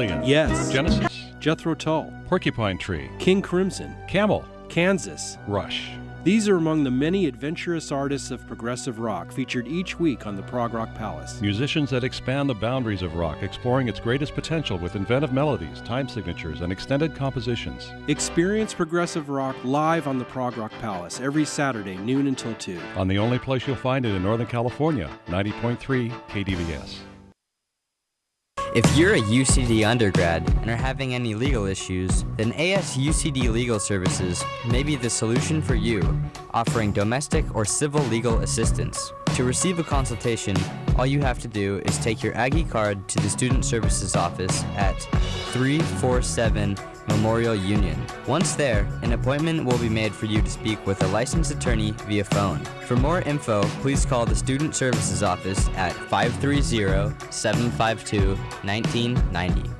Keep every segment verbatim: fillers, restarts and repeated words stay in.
Marillion. Yes. Genesis. Jethro Tull. Porcupine Tree. King Crimson. Camel. Kansas. Rush. These are among the many adventurous artists of progressive rock featured each week on the Prog Rock Palace. Musicians that expand the boundaries of rock, exploring its greatest potential with inventive melodies, time signatures, and extended compositions. Experience progressive rock live on the Prog Rock Palace every Saturday, noon until two. On the only place you'll find it in Northern California, ninety point three K D V S. If you're a U C D undergrad and are having any legal issues, then A S U C D Legal Services may be the solution for you, offering domestic or civil legal assistance. To receive a consultation, all you have to do is take your Aggie card to the Student Services office at three forty-seven Memorial Union. Once there, an appointment will be made for you to speak with a licensed attorney via phone. For more info, please call the Student Services office at five three zero, seven five two, one nine nine zero.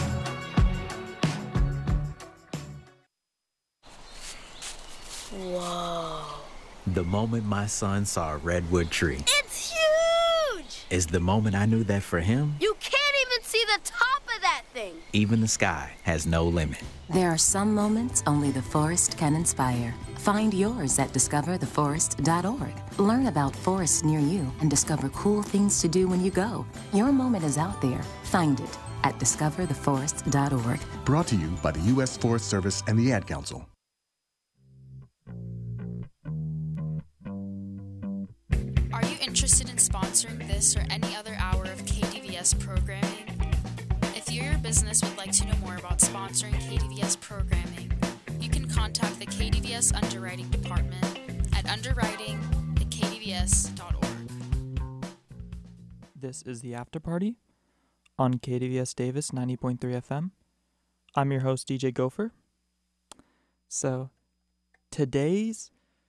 Whoa. The moment my son saw a redwood tree It's huge! is the moment I knew that for him, You can't even see the top of that thing. even the sky has no limit. There are some moments only the forest can inspire. Find yours at discover the forest dot org. Learn about forests near you and discover cool things to do when you go. Your moment is out there. Find it at discover the forest dot org. Brought to you by the U S Forest Service and the Ad Council. Are you interested in sponsoring this or any other hour of K D V S programming? If you or your business would like to know more about sponsoring K D V S programming, you can contact the K D V S Underwriting Department at underwriting at k d v s dot org. This is the After Party on K D V S Davis ninety point three F M. I'm your host, D J Gopher. So today's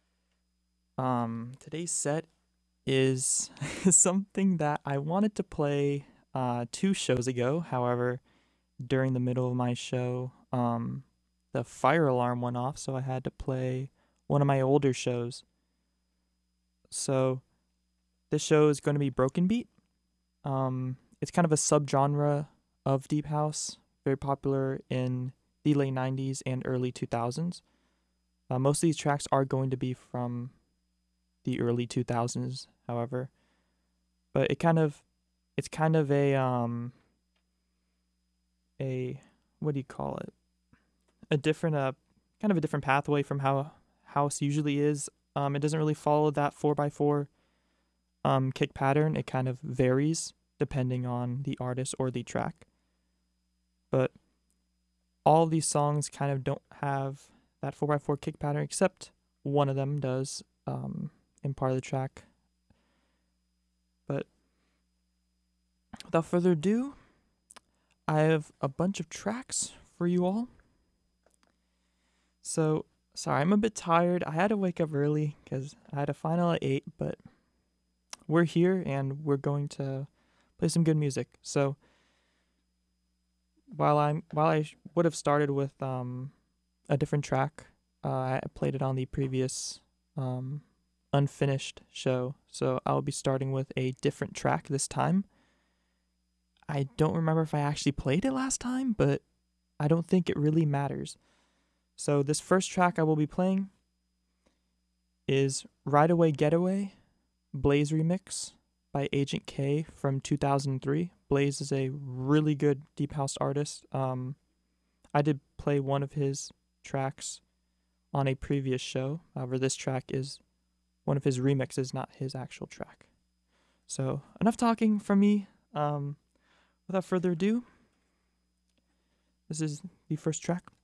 um today's set is something that I wanted to play uh, two shows ago. However, during the middle of my show, um, the fire alarm went off, so I had to play one of my older shows. So this show is going to be Broken Beat. Um, it's kind of a subgenre of deep house, very popular in the late nineties and early two thousands. Uh, most of these tracks are going to be from the early two thousands, however, but it kind of, it's kind of a, um, a, what do you call it? A different, uh, kind of a different pathway from how house usually is. Um, it doesn't really follow that four by four, um, kick pattern. It kind of varies depending on the artist or the track, but all of these songs kind of don't have that four by four kick pattern, except one of them does, um, in part of the track. But without further ado, I have a bunch of tracks for you all. So, sorry, I'm a bit tired. I had to wake up early because I had a final at eight, but we're here and we're going to play some good music. So, while I'm while I would have started with um a different track, uh, I played it on the previous um unfinished show, so I'll be starting with a different track this time. I don't remember if I actually played it last time, but I don't think it really matters. So this first track I will be playing is Ride Away Getaway, Blaze Remix by Agent K from two thousand three. Blaze is a really good deep house artist. Um, I did play one of his tracks on a previous show. However, this track is one of his remixes, not his actual track. So, enough talking from me. Um, without further ado, this is the first track.